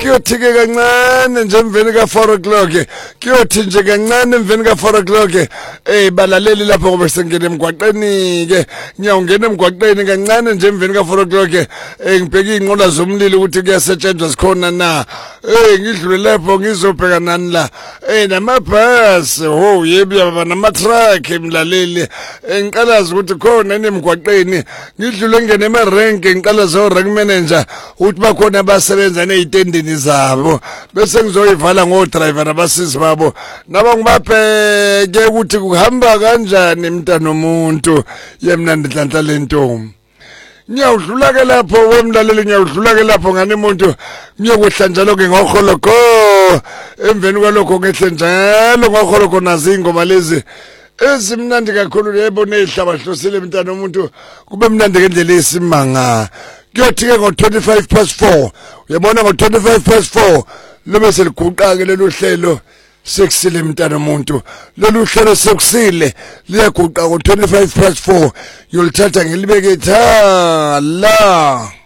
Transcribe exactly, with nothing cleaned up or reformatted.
kuyothike kancane nje emveni ka four o'clock kuyothi nje kancane emveni ka four o'clock eh balaleli lapho ngoba sengena emgwaqeni ke nyawungena emgwaqeni kancane nje emveni ka four o'clock eh ngibheka inqola zomlilo ukuthi kuyasetshenzwa sikhona na eh ngidlule lapho ngizobheka nani la eh namabhasi ho yebi baba nama truck emlaleli engiqalaza ukuthi khona enemgwaqeni ngidlule ngene ema rank ngiqala zo rank manager uthi bakhona abasebenza nezitendini zabo bese ngizoyivala ngo driver nabasizi babo naba ngibabheke ukuthi kuhamba kanjani emntana omuntu yemnandi nhlanhla lentombi ngiyawudlula ke lapho wemlaleli ngiyawudlula ke lapho ngane umuntu ngiyokwehla njalo ke ngoholoko emveni kwalokho ngehle njalo ngoholoko nazingoma lezi ezimnandi kakhulu yebo nehlaba hlosile emntana omuntu kube mnandi ngendlela esimanga kuyothi ke ngo twenty-five past four uyabona ngo twenty-five past four lobe seliguqa ke lelo hlelo sekusile emntana omuntu lolu hlelo sekusile liyaguqa ngo twenty-five past four yolithatha ngilibeke tha la